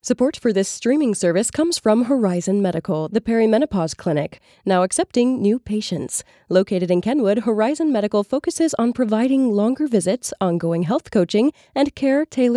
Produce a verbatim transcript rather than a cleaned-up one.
Support for this streaming service comes from Horizon Medical, the perimenopause clinic, now accepting new patients. Located in Kenwood, Horizon Medical focuses on providing longer visits, ongoing health coaching, and care tailored